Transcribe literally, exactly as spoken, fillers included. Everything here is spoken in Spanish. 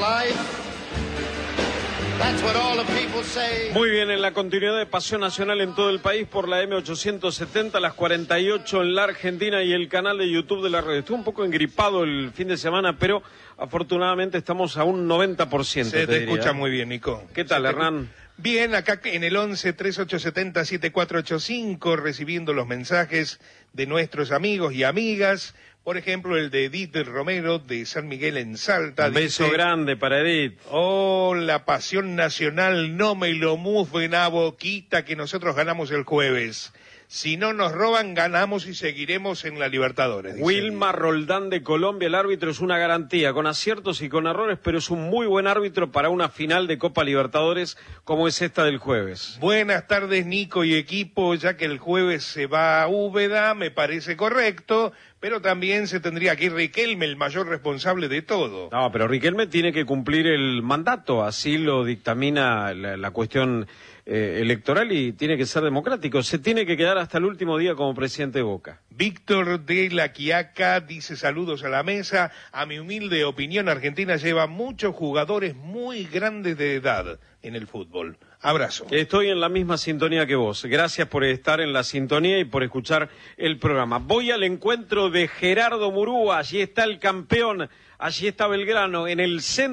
Muy bien, en la continuidad de Pasión Nacional en todo el país por la M ochocientos setenta, las cuarenta y ocho en la Argentina y el canal de YouTube de la red. Estuve un poco engripado el fin de semana, pero afortunadamente estamos a un noventa por ciento. Se te, te escucha diría. muy bien, Nico. ¿Qué tal, Se Hernán? Te... Bien, acá en el once, treinta y ocho setenta, setenta y cuatro ochenta y cinco, recibiendo los mensajes de nuestros amigos y amigas. Por ejemplo, el de Edith Romero, de San Miguel en Salta. Un beso dice, grande para Edith. Oh, la pasión nacional, no me lo mufen a boquita que nosotros ganamos el jueves. Si no nos roban, ganamos y seguiremos en la Libertadores. Wilma Roldán de Colombia, el árbitro es una garantía, con aciertos y con errores, pero es un muy buen árbitro para una final de Copa Libertadores como es esta del jueves. Buenas tardes, Nico y equipo, ya que el jueves se va a Úbeda, me parece correcto, pero también se tendría que ir Riquelme, el mayor responsable de todo. No, pero Riquelme tiene que cumplir el mandato, así lo dictamina la, la cuestión eh, electoral y tiene que ser democrático. Se tiene que quedar hasta el último día como presidente de Boca. Víctor de La Quiaca dice saludos a la mesa. A mi humilde opinión, Argentina lleva muchos jugadores muy grandes de edad en el fútbol. Abrazo. Estoy en la misma sintonía que vos. Gracias por estar en la sintonía y por escuchar el programa. Voy al encuentro de Gerardo Murúa. Allí está el campeón, allí está Belgrano, en el centro.